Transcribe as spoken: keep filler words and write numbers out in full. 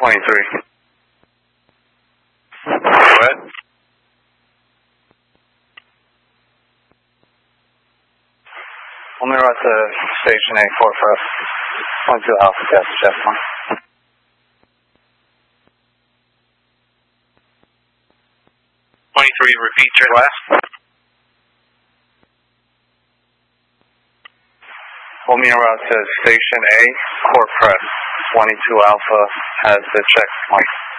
twenty-three. Go ahead. Only route to Station A, four press. twenty-two Alpha, yes, Jeff one. twenty-three, repeat your last. Hold me en route to Station A, core press. twenty-two Alpha has the checkpoint.